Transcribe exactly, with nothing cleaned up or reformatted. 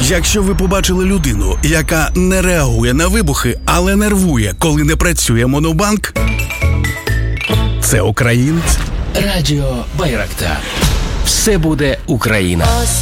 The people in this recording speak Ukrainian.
Якщо ви побачили людину, яка не реагує на вибухи, але нервує, коли не працює монобанк, це українець. Радіо Байрактар. Все буде Україна.